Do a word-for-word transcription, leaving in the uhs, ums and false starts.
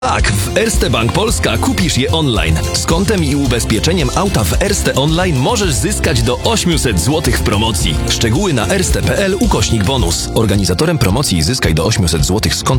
Tak, w Erste Bank Polska kupisz je online. Z kontem i ubezpieczeniem auta w Erste Online możesz zyskać do osiemset złotych w promocji. Szczegóły na erste kropka p l ukośnik bonus. Organizatorem promocji Zyskaj do osiemset złotych z konta